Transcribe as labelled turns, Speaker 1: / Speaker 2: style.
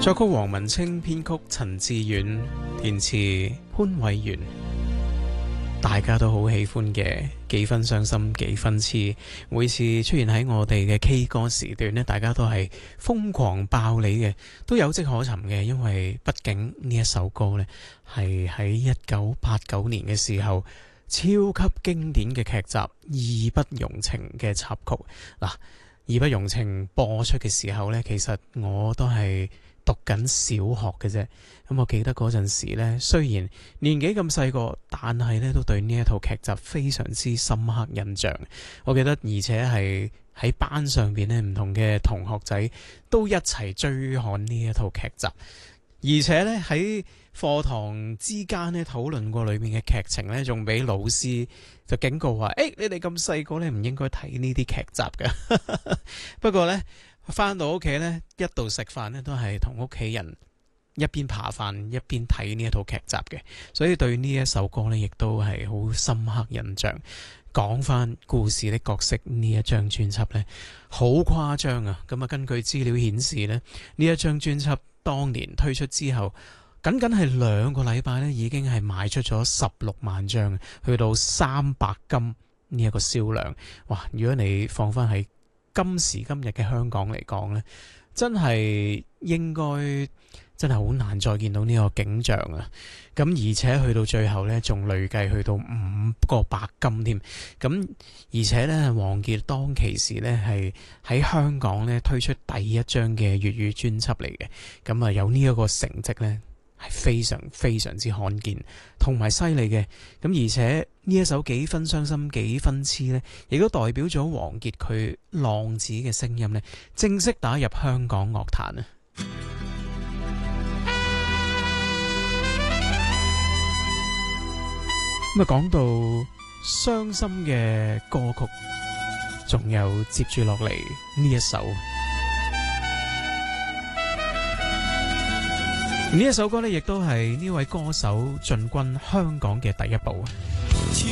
Speaker 1: 作曲黃文清，編曲陳志遠，填詞潘偉源。大家都好喜歡嘅幾分傷心幾分痴，每次出現喺我哋嘅 K 歌時段呢，大家都係瘋狂爆你嘅，都有跡可尋嘅。因為畢竟呢一首歌呢，係喺1989年嘅時候超級經典嘅劇集《義不容情》嘅插曲。嗱，《義不容情》播出嘅時候呢，其實我都係讀緊小學嘅啫。咁我記得嗰陣時呢，雖然年紀咁細個，但係呢都對呢一套劇集非常之深刻印象。我記得，而且係喺班上邊呢，唔同嘅同學仔都一齊追看呢一套劇集，而且呢，喺課堂之間呢討論過裏面嘅劇情呢，仲俾老師就警告話：你哋咁細個呢，唔應該睇呢啲劇集嘅。不過呢，返到屋企呢，一度食飯呢，都係同屋企人一邊扒飯一邊睇呢一套劇集嘅，所以對呢一首歌呢，亦都係好深刻印象。講翻故事的角色呢一張專輯呢，好誇張啊！咁啊，根據資料顯示呢，呢一張專輯當年推出之後，僅僅係2個禮拜呢，已經係賣出咗16萬張，去到300金呢一個銷量。哇！如果你放翻喺今時今日嘅香港嚟講呢，真係應該真係好難再見到呢個景象啊！咁而且去到最後呢，仲累計去到5個白金添。咁而且呢，王傑當其時呢係喺香港呢推出第一張嘅粵語專輯嚟嘅。咁啊，有呢一個成績呢，係非常非常之罕見同埋犀利嘅。咁而且呢一首幾分傷心幾分痴呢，亦都代表咗王傑佢浪子嘅聲音呢，正式打入香港樂壇啊！咁啊，講到傷心嘅歌曲，仲有接住落嚟呢一首。呢一首歌呢，亦都係呢位歌手進軍香港嘅第一步。